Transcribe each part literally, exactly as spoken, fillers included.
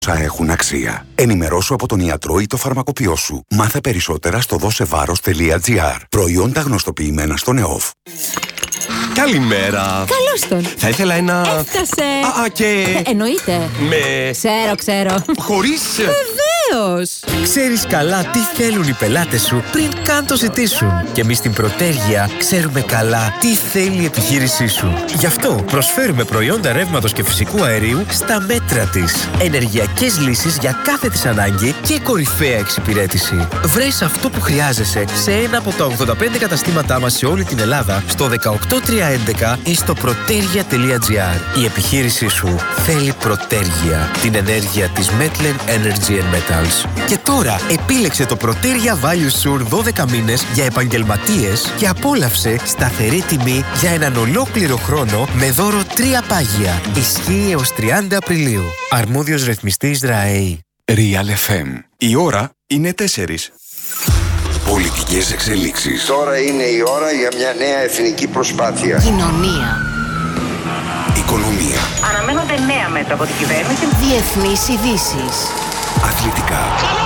έχουν αξία. Ενημερώσου από τον ιατρό ή το φαρμακοποιό σου. Μάθε περισσότερα στο δώσεβάρος τελεία τζι άρ. Προϊόντα γνωστοποιημένα στον ΕΟΦ. Καλημέρα. Καλώς τον. Θα ήθελα ένα... Έφτασε. Α, α και... Ε, εννοείται. Με... Ξέρω, ξέρω. Χωρίς... Βεβαίως. Ξέρεις καλά τι θέλουν οι πελάτες σου πριν καν το ζητήσουν. Και εμείς στην Προτέργεια ξέρουμε καλά τι θέλει η επιχείρησή σου. Γι' αυτό προσφέρουμε προϊόντα ρεύματος και φυσικού αερίου στα μέτρα της. Ενεργειακές λύσεις για κάθε της ανάγκη και κορυφαία εξυπηρέτηση. Βρες αυτό που χρειάζεσαι σε ένα από τα ογδόντα πέντε καταστήματά μας σε όλη την Ελλάδα, στο δεκαοκτώ τριακόσια έντεκα ή στο protergia τελεία τζι άρ. Η επιχείρησή σου θέλει Προτέργεια, την ενέργεια της Metlen Energy and Metals. Και τώρα επίλεξε το Protergia Value Sur δώδεκα μήνες για επαγγελματίες και απόλαυσε σταθερή τιμή για έναν ολόκληρο χρόνο με δώρο τρία πάγια. Ισχύει έως τριάντα Απριλίου. Αρμόδιος ρυθμιστής ΡΑΕΗ. Real εφ εμ. Η ώρα είναι τέσσερις. Πολιτικές εξελίξεις. Τώρα είναι η ώρα για μια νέα εθνική προσπάθεια. Κοινωνία. Οικονομία. Αναμένονται νέα μέτρα από την κυβέρνηση. Διεθνείς ειδήσεις. Αθλητικά.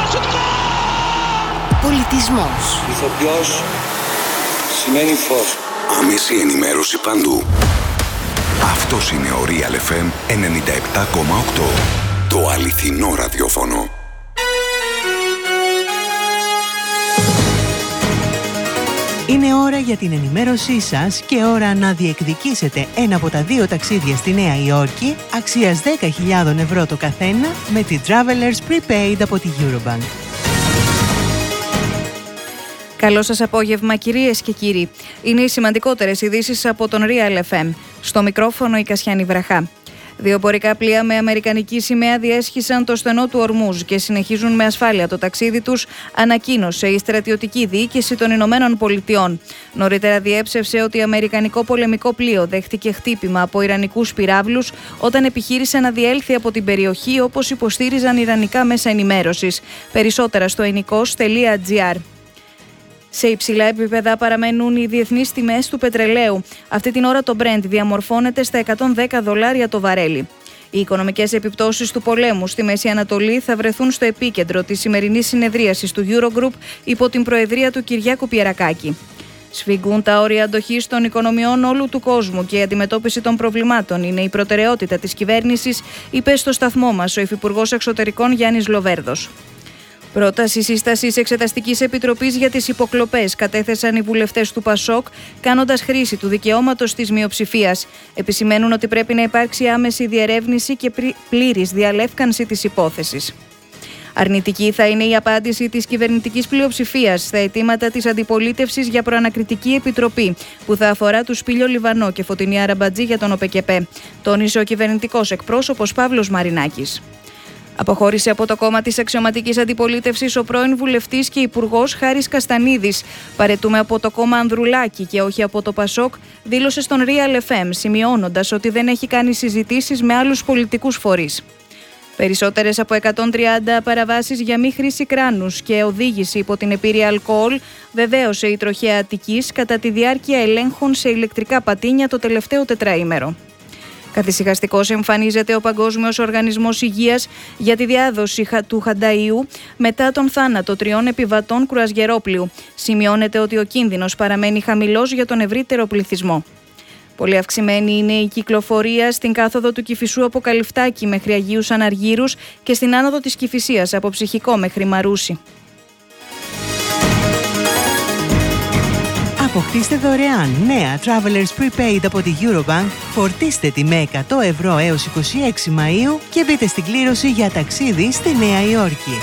Πολιτισμός. Ηθοποιός σημαίνει φως. Άμεση ενημέρωση παντού. Αυτός είναι ο Real εφ εμ ενενήντα επτά κόμμα οκτώ. Το αληθινό ραδιόφωνο. Είναι ώρα για την ενημέρωσή σας και ώρα να διεκδικήσετε ένα από τα δύο ταξίδια στη Νέα Υόρκη αξίας δέκα χιλιάδες ευρώ το καθένα με τη Travelers Prepaid από τη Eurobank. Καλό σας απόγευμα κυρίες και κύριοι. Είναι οι σημαντικότερες ειδήσεις από τον Real εφ εμ. Στο μικρόφωνο η Κασιάνη Βραχά. Δύο πορικά πλοία με αμερικανική σημαία διέσχισαν το στενό του Ορμούζ και συνεχίζουν με ασφάλεια το ταξίδι τους, ανακοίνωσε η στρατιωτική διοίκηση των Ηνωμένων Πολιτειών. Νωρίτερα διέψευσε ότι αμερικανικό πολεμικό πλοίο δέχτηκε χτύπημα από ιρανικούς πυράβλους όταν επιχείρησε να διέλθει από την περιοχή, όπως υποστήριζαν ιρανικά μέσα ενημέρωσης. Περισσότερα στο ενικός τελεία τζι άρ. Σε υψηλά επίπεδα παραμένουν οι διεθνείς τιμές του πετρελαίου. Αυτή την ώρα το Brent διαμορφώνεται στα εκατόν δέκα δολάρια το βαρέλι. Οι οικονομικές επιπτώσεις του πολέμου στη Μέση Ανατολή θα βρεθούν στο επίκεντρο της σημερινής συνεδρίασης του Eurogroup υπό την προεδρία του Κυριάκου Πιερακάκη. Σφιγγούν τα όρια αντοχής των οικονομιών όλου του κόσμου και η αντιμετώπιση των προβλημάτων είναι η προτεραιότητα της κυβέρνησης, είπε στο σταθμό μας ο Υφυπουργός Εξωτερικών Γιάννης Λοβέρδος. Πρόταση σύσταση Εξεταστικής Επιτροπής για τις υποκλοπές κατέθεσαν οι βουλευτές του ΠΑΣΟΚ, κάνοντας χρήση του δικαιώματος της μειοψηφίας. Επισημαίνουν ότι πρέπει να υπάρξει άμεση διερεύνηση και πλήρης διαλεύκανση της υπόθεσης. Αρνητική θα είναι η απάντηση της κυβερνητικής πλειοψηφίας στα αιτήματα της αντιπολίτευσης για προανακριτική επιτροπή, που θα αφορά του Σπήλιο Λιβανό και Φωτεινή Αραμπατζή για τον ΟΠΕΚΕΠΕ, τόνισε ο κυβερνητικός εκπρόσωπος Παύλος Μαρινάκης. Αποχώρησε από το κόμμα της αξιωματικής αντιπολίτευσης ο πρώην βουλευτής και υπουργός Χάρης Καστανίδης. Παραιτούμε από το κόμμα Ανδρουλάκη και όχι από το ΠΑΣΟΚ, δήλωσε στον Real εφ εμ, σημειώνοντας ότι δεν έχει κάνει συζητήσεις με άλλους πολιτικούς φορείς. Περισσότερες από εκατόν τριάντα παραβάσεις για μη χρήση κράνους και οδήγηση υπό την επίρρεια αλκοόλ βεβαίωσε η τροχέα Αττικής κατά τη διάρκεια ελέγχων σε ηλεκτρικά πατίνια το τελευταίο τετραήμερο. Καθησυχαστικός εμφανίζεται ο Παγκόσμιος Οργανισμός Υγείας για τη διάδοση του χανταΐου μετά τον θάνατο τριών επιβατών κρουαζιερόπλοιου. Σημειώνεται ότι ο κίνδυνος παραμένει χαμηλός για τον ευρύτερο πληθυσμό. Πολύ αυξημένη είναι η κυκλοφορία στην κάθοδο του Κηφισού από Καλυφτάκη μέχρι Αγίους Αναργύρους και στην άνοδο της Κηφισίας από Ψυχικό μέχρι Μαρούσι. Αποκτήστε δωρεάν νέα Travelers Prepaid από τη Eurobank, φορτίστε τη με εκατό ευρώ έως είκοσι έξι Μαΐου και μπείτε στην κλήρωση για ταξίδι στη Νέα Υόρκη.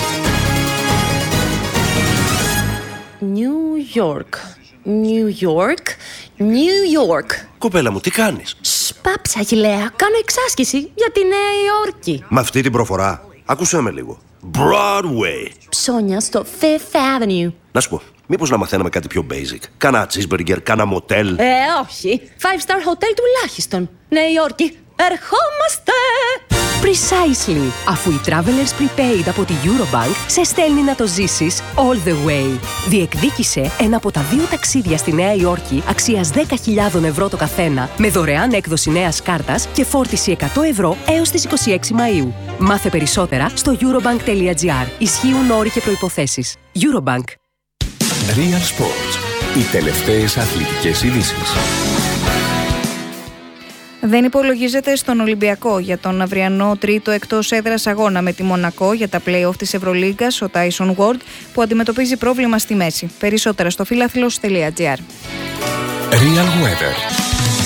New York, New York, New York. Κοπέλα μου, τι κάνεις? Σπάψα, Αγιλέα, κάνω εξάσκηση για τη Νέα Υόρκη. Με αυτή την προφορά, άκουσέ με λίγο. Broadway. Ψώνια στο Fifth Avenue. Να σου πω, μήπως να μαθαίναμε κάτι πιο basic? Κάνα cheeseburger, κάνα motel. Ε, όχι. Five star hotel τουλάχιστον. Νέα Υόρκη, ερχόμαστε! Precisely. Αφού η Travelers Prepaid από τη Eurobank σε στέλνει να το ζήσεις all the way. Διεκδίκησε ένα από τα δύο ταξίδια στη Νέα Υόρκη αξίας δέκα χιλιάδες ευρώ το καθένα με δωρεάν έκδοση νέας κάρτας και φόρτιση εκατό ευρώ έως τις είκοσι έξι Μαΐου. Μάθε περισσότερα στο eurobank τελεία gr. Ισχύουν όροι και προϋποθέσεις. Eurobank. Real Sports. Οι τελευταίες αθλητικές ειδήσεις. Δεν υπολογίζεται στον Ολυμπιακό για τον αυριανό τρίτο εκτός έδρας αγώνα με τη Μονακό για τα play-off της Ευρωλίγκας ο Tyson Ward που αντιμετωπίζει πρόβλημα στη μέση. Περισσότερα στο φίλαθλος τελεία gr. Real Weather.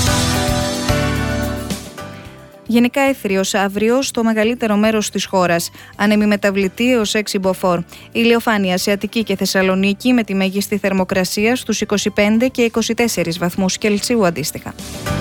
Γενικά έθριος αύριο στο μεγαλύτερο μέρος της χώρας. Άνεμη μεταβλητή έως έξι μποφόρ. Ηλιοφάνεια σε Αττική και Θεσσαλονίκη με τη μέγιστη θερμοκρασία στους είκοσι πέντε και είκοσι τέσσερις βαθμούς Κελσίου αντίστοιχα.